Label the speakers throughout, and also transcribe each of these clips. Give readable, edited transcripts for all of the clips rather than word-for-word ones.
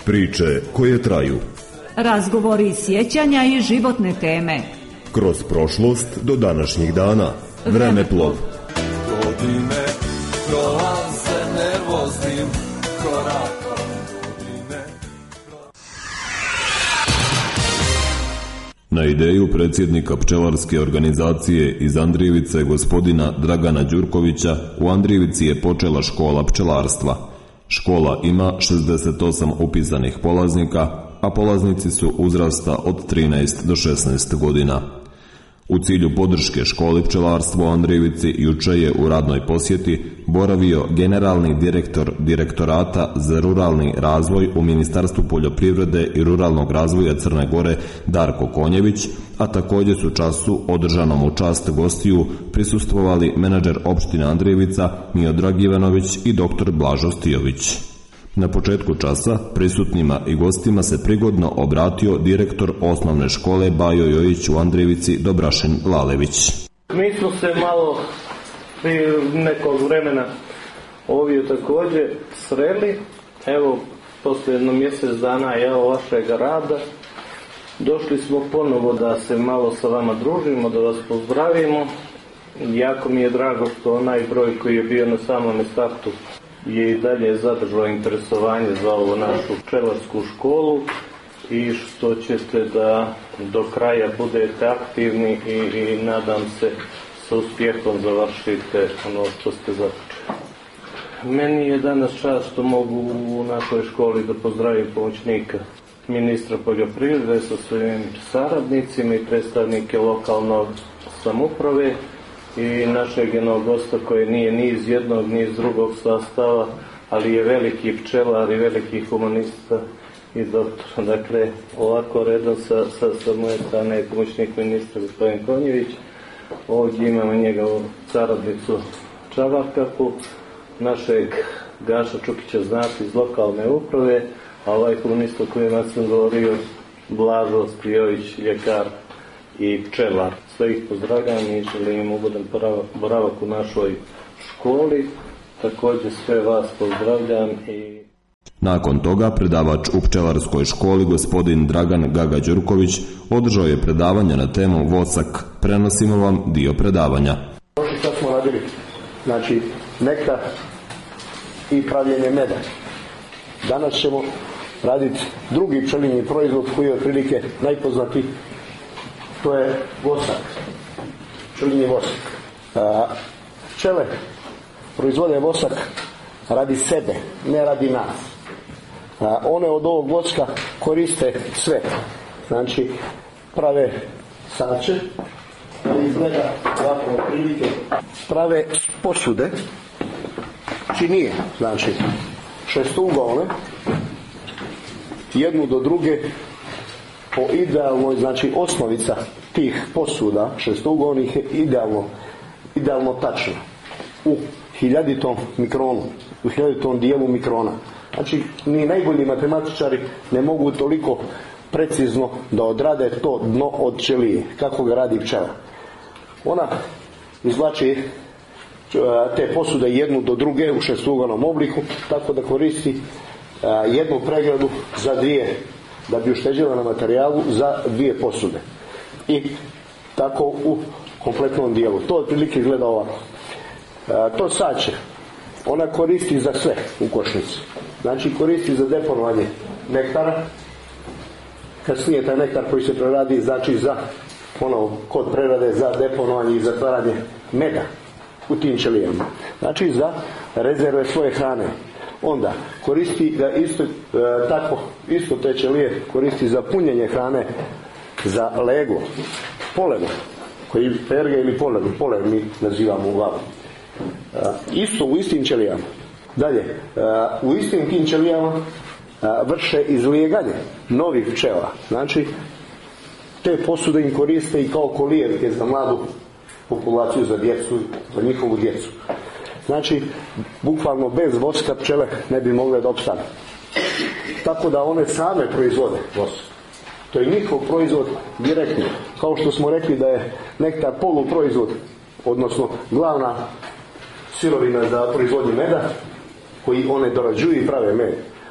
Speaker 1: Priče koje traju.
Speaker 2: Razgovori, sjećanja i životne teme.
Speaker 1: Kroz prošlost do današnjih dana. Vremeplov.
Speaker 3: Godine prolaze nervoznim korakom.
Speaker 4: Na ideju predsjednika pčelarske organizacije iz Andrijevice, gospodina Dragana Đurkovića, u Andrijevici je počela škola pčelarstva. Škola ima 68 upisanih polaznika, a polaznici su uzrasta od 13 do 16 godina. U cilju podrške školi pčelarstva u Andrijevici juče je u radnoj posjeti boravio generalni direktor Direktorata za ruralni razvoj u Ministarstvu poljoprivrede i ruralnog razvoja Crne Gore Darko Konjević, a također su času održanom u čast gostiju prisustvovali menadžer opštine Andrijevica Miodrag Ivanović i dr. Blažo Stijović. Na početku časa prisutnima i gostima se prigodno obratio direktor osnovne škole Bajo Jojić u Andrijevici Dobrašin Lalević.
Speaker 5: Mi smo se malo prije nekog vremena ovdje također sreli. Evo, poslije jedno mjesec dana vašeg rada došli smo ponovo da se malo sa vama družimo, da vas pozdravimo. Jako mi je drago što onaj broj koji je bio na samom startu je i dalje zadržao interesovanje za ovu našu pčelarsku školu i što ćete da do kraja budete aktivni i nadam se sa uspjehom završite ono što ste započeli. Meni je danas čast što mogu u našoj školi da pozdravim pomoćnika ministra poljoprivrede sa svojim saradnicima i predstavnike lokalnog samouprave i našeg jednog gosta koji nije ni iz jednog ni iz drugog sastava, ali je veliki pčelar i veliki humanista i doktor. Dakle, ovako redom sa moje strane je pomoćnik ministra gospodin Konjević. Ovdje imamo njegovu saradnicu Čavarkapu, našeg Gaša Čukića znati iz lokalne uprave, a ovaj humanista koji vam sam govorio Blažo Stijović, ljekar i pčelar. Sve ih pozdravljam i želim ugodan boravak u našoj školi. Također sve vas pozdravljam i...
Speaker 4: Nakon toga predavač u pčelarskoj školi gospodin Dragan Gaga Đurković održao je predavanje na temu Vosak. Prenosimo vam dio predavanja.
Speaker 6: Prošli sad smo radili, znači, nektar i pravljenje meda. Danas ćemo raditi drugi pčelinji proizvod koji je otprilike najpoznatiji. To je vosak, pčelinji vosak. Pčele proizvode vosak radi sebe, ne radi nas. One od ovog voska koriste sve. Znači, prave sače, izgleda ovako prilike, prave posude, činije, znači, šestougalne, jednu do druge, po idealnoj, znači osnovica tih posuda šestougalnih je idealno tačna u 1000 mikronu, u 1000 dijelu mikrona. Znači, ni najbolji matematičari ne mogu toliko precizno da odrade to dno od ćelije, kako ga radi pčela. Ona izvlači te posude jednu do druge u šestougalnom obliku, tako da koristi jednu pregradu za dvije, da bi ušteđila na materijalu za dvije posude. I tako u kompletnom dijelu. To otprilike izgleda ovako. To sače, ona koristi za sve u košnici. Znači, koristi za deponovanje nektara. Kasnije taj nektar koji se preradi, znači za kod prerade za deponovanje i zatvaranje meda u tim ćelijama. Znači, za rezerve svoje hrane. Onda koristi ga isto te ćelije koristi za punjenje hrane, za leglo, polego, koji perge ili poleg mi nazivamo uglavnom. Isto u istim ćelijama. Dalje, u istim tim ćelijama vrše izlijeganje novih pčela. Znači, te posude im koriste i kao kolijevke za mladu populaciju, za djecu, za njihovu djecu. Znači, bukvalno bez voska pčele ne bi mogle da opstane. Tako da one same proizvode vosak. To je njihov proizvod direktno. Kao što smo rekli da je nektar poluproizvod, odnosno glavna sirovina za proizvodnju meda, koji one dorađuju i prave med.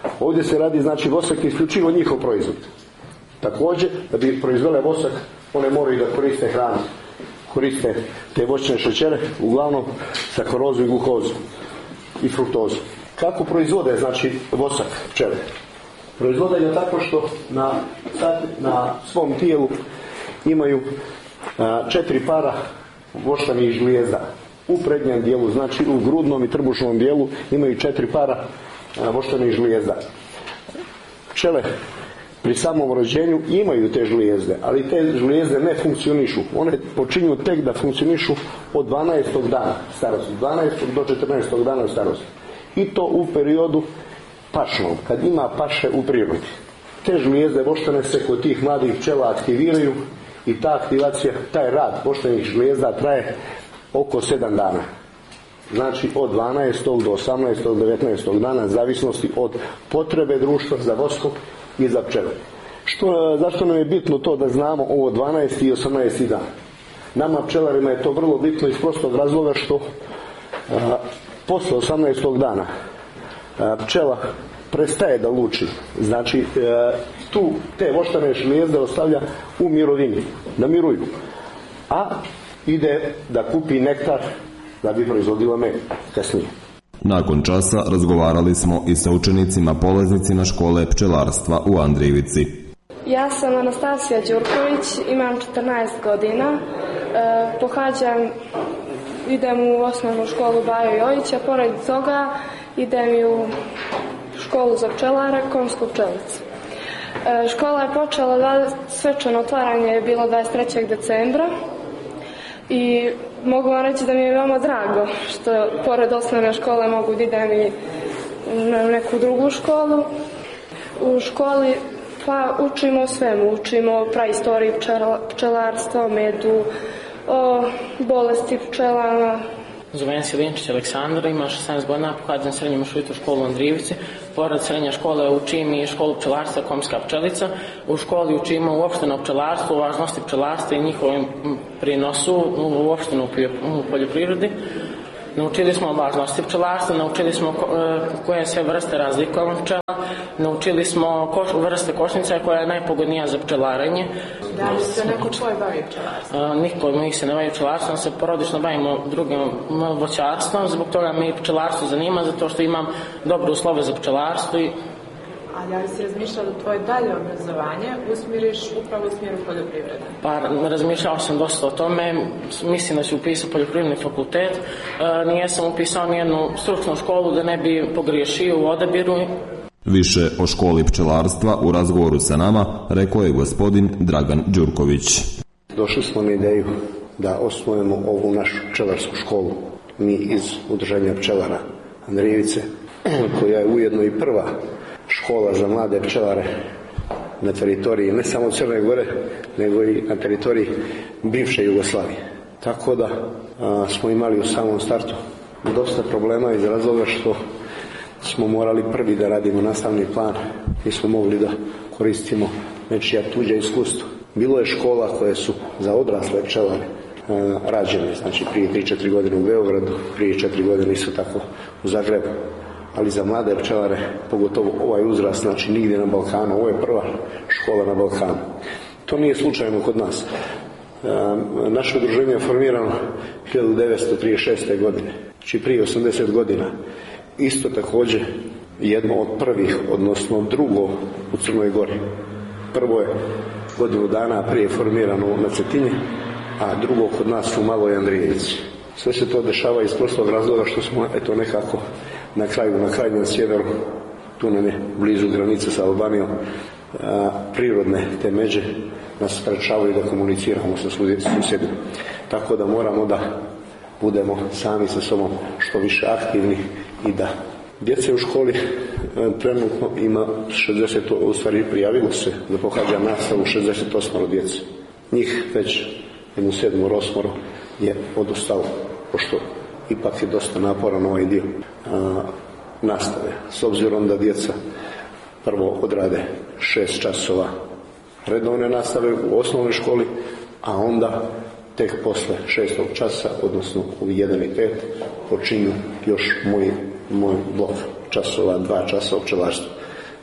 Speaker 6: Ovdje se radi, znači, vosak je isključivo njihov proizvod. Također, da bi proizvele vosak, one moraju da koriste hranu. Koriste te voćne šećere, uglavnom sakarozu i glukozu i fruktozu. Kako proizvode, znači, vosak pčele? Proizvode ga tako što na svom tijelu imaju 4 para voštanih žlijezda. U prednjem dijelu, znači u grudnom i trbušnom dijelu imaju 4 para voštanih žlijezda. Pčele pri samom rođenju imaju te žlijezde, ali te žlijezde ne funkcionišu. One počinju tek da funkcionišu od 12. dana starosti, 12. do 14. dana starosti. I to u periodu pašnom, kad ima paše u prirodi. Te žlijezde voštane se kod tih mladih pčela aktiviraju i ta aktivacija, taj rad voštanih žlijezda traje oko 7 dana. Znači od 12. do 18. do 19. dana, zavisnosti od potrebe društva za voskom i za pčele. Zašto nam je bitno to da znamo ovo 12. i 18. dan? Nama pčelarima je to vrlo bitno iz prostog razloga što posle 18. dana pčela prestaje da luči. Znači tu te voštane žlijezde ostavlja u mirovini, da miruju. A ide da kupi nektar da bi proizvodila med kasnije.
Speaker 4: Nakon časa razgovarali smo i sa učenicima polaznicima škole pčelarstva u Andrijevici.
Speaker 7: Ja sam Anastasija Đurković, imam 14 godina, idem u osnovnu školu Bajo Jojića, pored toga idem i u školu za pčelare, Komsku pčelicu. Škola je počela, svečano otvaranje je bilo 23. decembra i mogu vam reći da mi je veoma drago što pored osnovne škole mogu da idem i na neku drugu školu. U školi pa učimo o svemu, učimo o praistoriji pčelarstva, o medu, o bolesti pčelama.
Speaker 8: Zovem se Linčić Aleksandar, ima 16 godina, pohađam srednju mešovitu školu u Andrijevici. Pored srednje škole učim i školu pčelarstva Komska pčelica. U školi učimo uopšteno pčelarstvo, važnosti pčelarstva i njihovom prinosu uopšteno u poljoprivredi. Naučili smo važnosti pčelarstva, naučili smo koje sve vrste razlikujemo pčela, naučili smo vrste košnica koja je najpogodnija za pčelarenje.
Speaker 9: Da li se neko tvoj bavi pčelarstvom?
Speaker 8: Niko od njih se ne bavi pčelarstvom, se porodično bavimo drugim voćarstvom, zbog toga mi pčelarstvo zanima, zato što imam dobre uslove za pčelarstvo.
Speaker 9: A da li si razmišljao da tvoje dalje obrazovanje usmjeriš upravo u smjeru poljoprivrede?
Speaker 8: Pa razmišljao sam dosta o tome, mislim da ću upisati poljoprivredni fakultet, nijesam upisao nijednu stručnu školu da ne bi pogriješio u odabiru.
Speaker 4: Više o školi pčelarstva u razgovoru sa nama rekao je gospodin Dragan Đurković.
Speaker 6: Došli smo na ideju da osnujemo ovu našu pčelarsku školu, mi iz Udruženja pčelara Andrijevice, koja je ujedno i prva škola za mlade pčelare na teritoriji ne samo Crne Gore, nego i na teritoriji bivše Jugoslavije. Tako da smo imali u samom startu dosta problema iz razloga što smo morali prvi da radimo nastavni plan, nismo mogli da koristimo nečija tuđa iskustva. Bilo je škola koje su za odrasle pčelare rađene, znači prije 3-4 godine u Beogradu, prije 4 godine isto tako u Zagrebu. Ali za mlade pčelare, pogotovo ovaj uzrast, znači nigdje na Balkanu, ovo je prva škola na Balkanu. To nije slučajno kod nas. Naše udruženje je formirano 1936. godine, znači prije 80 godina. Isto također jedno od prvih, odnosno drugo u Crnoj Gori. Prvo je godinu dana prije formirano na Cetinje, a drugo kod nas u Maloj Andrijevici. Sve se to dešava iz prostog razloga što smo nekako na krajnjem sjeveru, tu nam je blizu granice sa Albanijom, prirodne te međe nas sprečavaju da komuniciramo sa susjedima. Tako da moramo da budemo sami sa sobom što više aktivni i da djece u školi trenutno ima 60, u stvari prijavilo se da pohađa nastavu 68 djece. Njih već 7-8 je odustalo, pošto ipak je dosta naporan ovaj dio nastave. S obzirom da djeca prvo odrade 6 časova redovne nastave u osnovnoj školi, a onda tek posle 6. časa, odnosno u 1:05, počinju još moj blok časova, 2 časa o pčelarstvu.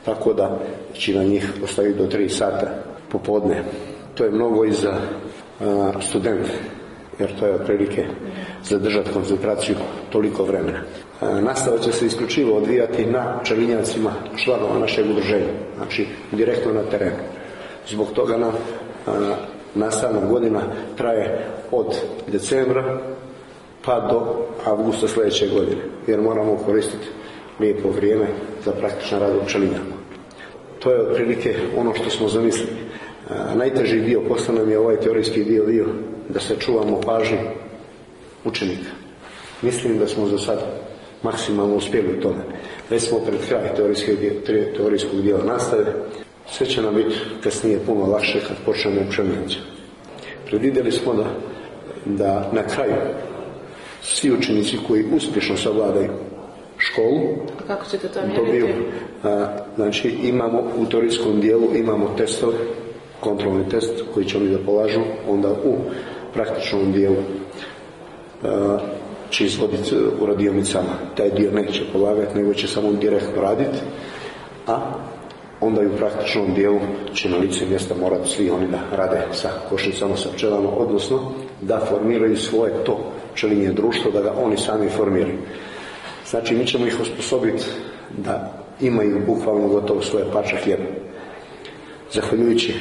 Speaker 6: tako da većina njih ostaju do 3 sata popodne. To je mnogo i za studente, jer to je otprilike zadržati koncentraciju toliko vremena. Nastava će se isključivo odvijati na pčelinjacima članova našeg udruženja, znači direktno na terenu. Zbog toga nam nastavna godina traje od decembra pa do avgusta sljedeće godine, jer moramo koristiti lijepo vrijeme za praktičan rad u pčelinjama. To je otprilike ono što smo zamislili. Najteži dio posla nam je ovaj teorijski dio bio da se čuvamo pažnju učenika. Mislim da smo za sad maksimalno uspjeli u tome. Već smo pred kraj teorijskog dijela nastave. Sve će nam biti kasnije puno lakše kad počnemo pčelinjati. Predvidjeli smo da na kraju svi učenici koji uspješno savladaju školu,
Speaker 9: kako ćete to mjeriti?
Speaker 6: Znači imamo u teorijskom dijelu imamo testove, kontrolni test koji će oni da polažu, onda u praktičnom dijelu će izvoditi u radionicama. Taj dio neće polagati, nego će samo direktno raditi, a onda i u praktičnom dijelu će na licu mjesta morati svi oni da rade sa košnicama, sa pčelama, odnosno da formiraju svoje to pčelinje društvo, da ga oni sami formiraju. Znači mi ćemo ih osposobiti da imaju bukvalno gotovo svoje parče hljeba. Zahvaljujući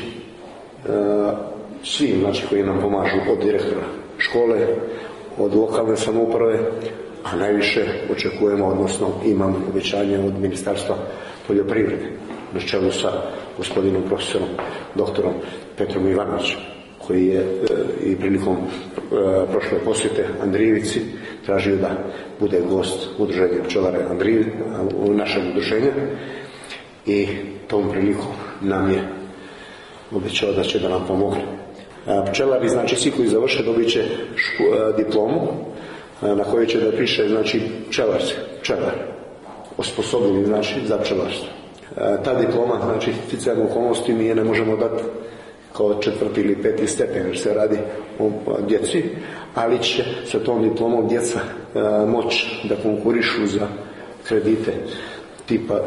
Speaker 6: svim znači, koji nam pomažu, od direktora škole, od lokalne samouprave, a najviše očekujemo, odnosno imamo obećanje od Ministarstva poljoprivrede na čelu sa gospodinom profesorom doktorom Petrom Ivanovićem, koji je i prilikom prošle posjete Andrijevici tražio da bude gost udruženja pčelara u našem udruženju, i tom prilikom nam je obećao da će da nam pomogne. Pčelari, znači svi koji završe, dobit će diplomu na kojoj će da piše znači pčelar, osposobljeni znači za pčelarstvo. Ta diploma, znači sticajem okolnosti mi je ne možemo dati kao 4. ili 5. stepen, jer se radi o djeci, ali će sa tom diplomom djeca moći da konkurišu za kredite tipa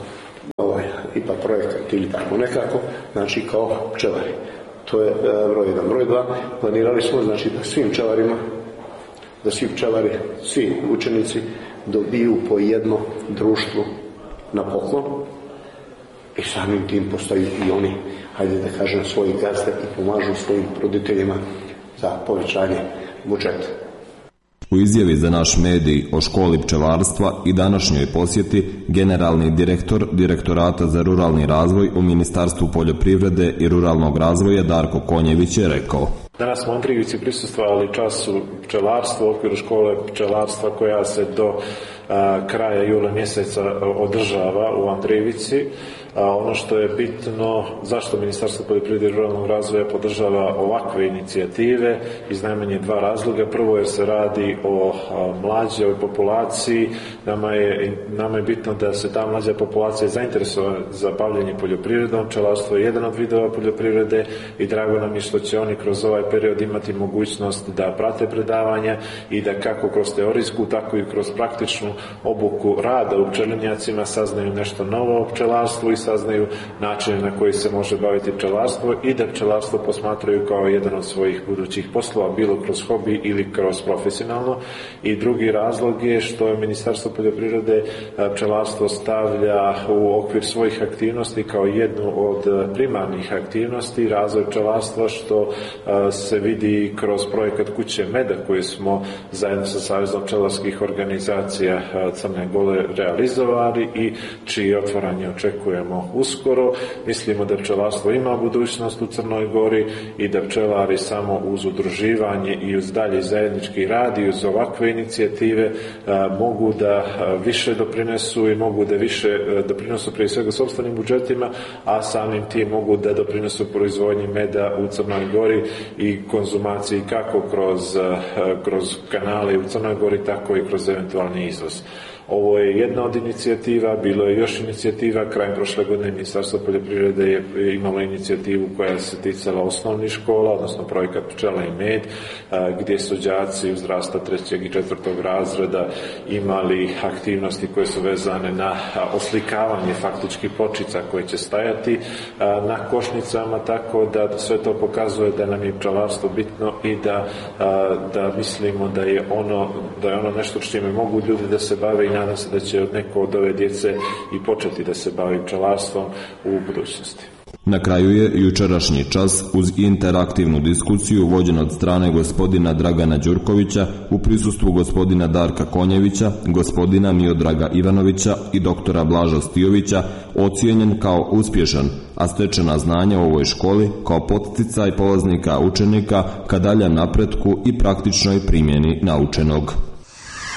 Speaker 6: IPA projekat ili tako nekako, znači kao pčelari. To je broj 1. Broj 2, planirali smo znači da svim pčelarima, da svi pčelari, svi učenici dobiju po jedno društvo na poklon, i samim tim postaju i oni, hajde da kažem, svoji gazde i pomažu svojim roditeljima za povećanje budžeta.
Speaker 4: U izjavi za naš medij o školi pčelarstva i današnjoj posjeti, generalni direktor Direktorata za ruralni razvoj u Ministarstvu poljoprivrede i ruralnog razvoja Darko Konjević je rekao:
Speaker 10: Danas smo u Andrijevici prisustvovali času pčelarstva u okviru škole pčelarstva koja se do kraja jula mjeseca održava u Andrijevici. Ono što je bitno, zašto Ministarstvo poljoprivrede i ruralnog razvoja podržava ovakve inicijative, iz najmanje 2 razloga. Prvo, jer se radi o mlađoj populaciji. Nama je bitno da se ta mlađa populacija zainteresuje za bavljenje poljoprivredom. Pčelarstvo je jedan od vidova poljoprivrede i drago nam je što će oni kroz ovaj period imati mogućnost da prate predavanja i da kako kroz teorijsku, tako i kroz praktičnu obuku rada u pčelinjacima saznaju nešto novo o pčelarstvu i saznaju načine na koji se može baviti pčelarstvo i da pčelarstvo posmatraju kao jedan od svojih budućih poslova, bilo kroz hobi ili kroz profesionalno. I drugi razlog je što je Ministarstvo poljoprivrede pčelarstvo stavlja u okvir svojih aktivnosti kao jednu od primarnih aktivnosti razvoj pčelarstva, što se vidi kroz projekat Kuće meda koji smo zajedno sa Savezom pčelarskih organizacija Crne Gore realizovali i čije otvaranje očekujemo uskoro. Mislimo da pčelarstvo ima budućnost u Crnoj Gori i da pčelari samo uz udruživanje i uz dalje zajednički rad i uz ovakve inicijative mogu da više doprinesu i mogu da više doprinosu prije svega sopstvenim budžetima, a samim tim mogu da doprinesu proizvodnji meda u Crnoj Gori i konzumaciji kako kroz kanale u Crnoj Gori, tako i kroz eventualni izvoz. Ovo je jedna od inicijativa, bilo je još inicijativa, krajem prošle godine Ministarstvo poljoprivrede je imalo inicijativu koja se ticala osnovnih škola, odnosno projekat Pčela i med, gdje su đaci uzrasta 3. i 4. razreda imali aktivnosti koje su vezane na oslikavanje faktički pločica koje će stajati na košnicama, tako da sve to pokazuje da nam je pčelarstvo bitno i da mislimo da je ono nešto čime mogu ljudi da se bave i nadam se da će neko od ove djece i početi da se bavi pčelarstvom u budućnosti.
Speaker 4: Na kraju je jučerašnji čas uz interaktivnu diskusiju vođen od strane gospodina Dragana Đurkovića u prisustvu gospodina Darka Konjevića, gospodina Miodraga Ivanovića i doktora Blaža Stijovića ocijenjen kao uspješan, a stečena znanja u ovoj školi kao podsticaj polaznika učenika ka daljem napretku i praktičnoj primjeni naučenog.